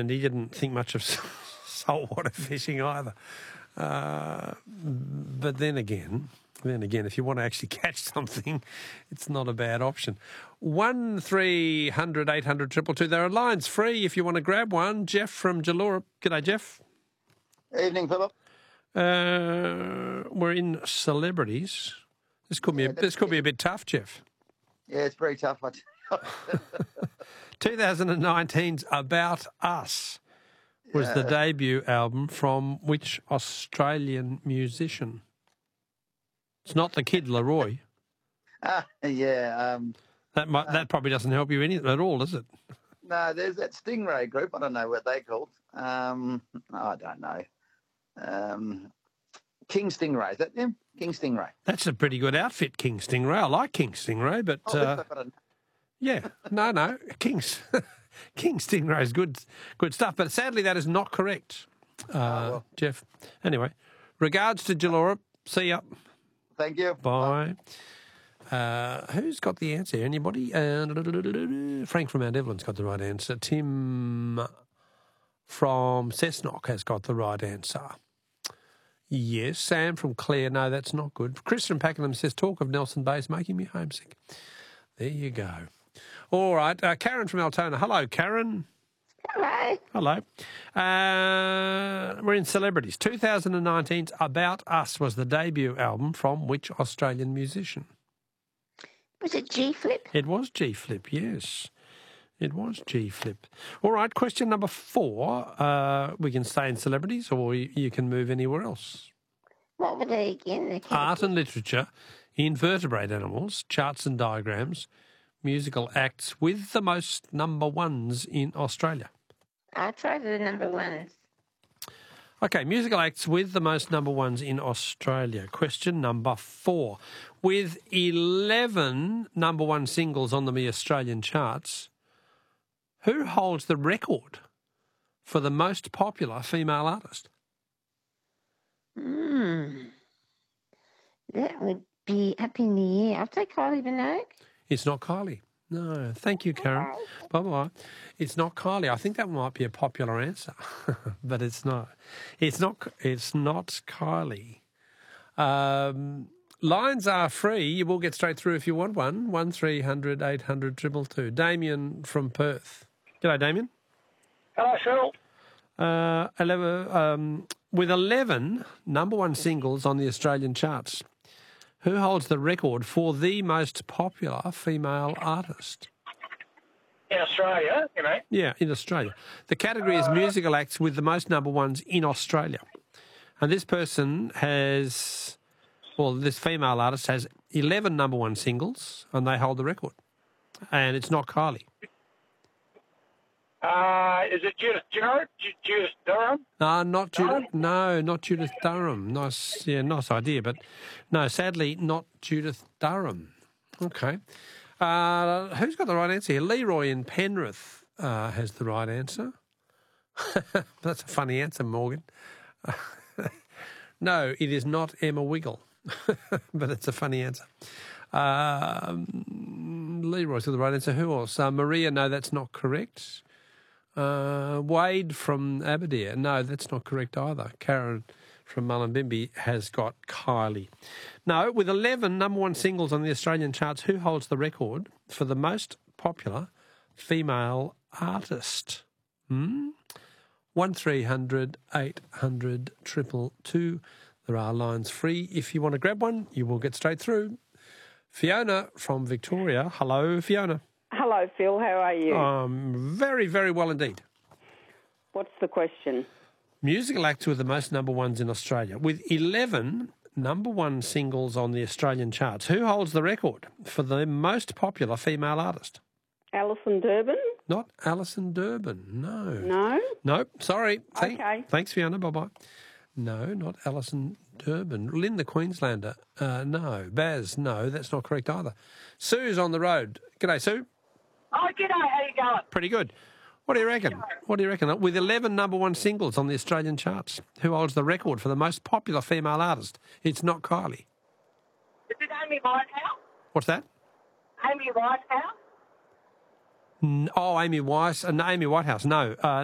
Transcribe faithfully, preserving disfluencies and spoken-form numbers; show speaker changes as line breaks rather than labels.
and he didn't think much of saltwater fishing either. Uh, but then again, then again, if you want to actually catch something, it's not a bad option. One three hundred eight hundred triple two. There are lines free if you want to grab one. Jeff from Jalora. G'day, Jeff.
Evening, Philip.
Uh, we're in celebrities. This could be
Yeah,
a, this could be a bit tough, Jeff.
Yeah, it's very tough.
twenty nineteen's About Us was the
Yeah.
debut album from which Australian musician? It's not the Kid Laroi.
Ah, yeah. Um,
That might, that probably doesn't help you any at all, does it?
no, there's that Stingray group. I don't know what they're called. Um, I don't know. Um, King Stingray. Is that them? King Stingray.
That's a pretty good outfit, King Stingray. I like King Stingray, but
Oh,
uh,
they've got a-
yeah, no, no, King's King Stingray's good, good stuff. But sadly, that is not correct, uh,
well.
Jeff. Anyway, regards to Jalora. See ya.
Thank you.
Bye. Uh, who's got the answer? Anybody? Uh, Frank from Mount Evelyn's got the right answer. Tim from Cessnock has got the right answer. Yes. Sam from Clare. No, that's not good. Chris from Pakenham says, talk of Nelson Bay is making me homesick. There you go. All right. Uh, Karen from Altona. Hello, Karen.
Hello.
Hello. Uh, we're in celebrities. twenty nineteen's About Us was the debut album from which Australian musician?
Was it G-Flip?
It was G-Flip, yes. It was G-Flip. All right, question number four. Uh, we can stay in celebrities or you, you can move anywhere else.
What were they again? The
Art and literature, invertebrate animals, charts and diagrams, musical acts with the most number ones in Australia.
I'll try for the number ones.
Okay, musical acts with the most number ones in Australia. Question number four. With eleven number one singles on the Australian charts, who holds the record for the most popular female artist?
Hmm. That would be up in the air. I'll take Kylie Minogue.
It's not Kylie. No, thank you, Karen. Bye-bye. It's not Kylie. I think that might be a popular answer, but it's not. It's not. It's not Kylie. Um, lines are free. You will get straight through if you want one. One three hundred eight hundred triple two. Damien from Perth. G'day, Damien.
Hello, Phil.
Uh, eleven, um, with eleven number one singles on the Australian charts, who holds the record for the most popular female artist?
In Australia, you know.
Yeah, in Australia. The category is musical acts with the most number ones in Australia. And this person has, well, this female artist has eleven number one singles and they hold the record. And it's not Kylie.
Uh, is it Judith Jarrett? Ju- Judith Durham?
No, not Judith. No, not Judith Durham. Nice, yeah, nice idea, but no, sadly, not Judith Durham. Okay, uh, who's got the right answer here? Leroy in Penrith uh, has the right answer. That's a funny answer, Morgan. No, it is not Emma Wiggle, but it's a funny answer. Um, Leroy's got the right answer. Who else? Uh, Maria. No, that's not correct. Uh, Wade from Aberdeen. No, that's not correct either. Karen from Mullumbimby has got Kylie. No, with eleven number one singles on the Australian charts, who holds the record for the most popular female artist? Hmm? One three hundred eight hundred triple two. There are lines free. If you want to grab one, you will get straight through. Fiona from Victoria. Hello, Fiona.
Hello, Phil. How are you?
Um, very, very well indeed.
What's the question?
Musical acts with the most number ones in Australia. With eleven number one singles on the Australian charts, who holds the record for the most popular female artist?
Alison Durbin?
Not Alison Durbin, no.
No?
No, sorry. Thank,
Okay.
Thanks, Fiona. Bye-bye. No, not Alison Durbin. Lynn the Queenslander, uh, no. Baz, no, that's not correct either. Sue's on the road. G'day, Sue.
Oh, g'day. How you going?
Pretty good. What do you reckon? What do you reckon? With eleven number one singles on the Australian charts, who holds the record for the most popular female artist? It's not Kylie.
Is it Amy Whitehouse?
What's that?
Amy Whitehouse?
N- Oh, Amy Weiss. Uh, no, Amy Whitehouse. No, uh,